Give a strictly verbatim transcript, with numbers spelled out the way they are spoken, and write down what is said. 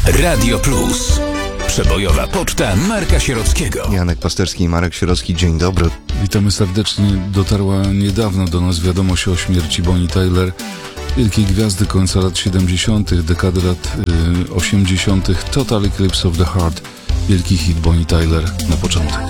Radio Plus. Przebojowa poczta Marka Sierockiego. Janek Pasterski i Marek Sierocki, dzień dobry. Witamy serdecznie. Dotarła niedawno do nas wiadomość o śmierci Bonnie Tyler, wielkiej gwiazdy końca lat siedemdziesiątych, dekady lat y, osiemdziesiątych. Total Eclipse of the Heart, wielki hit Bonnie Tyler na początek.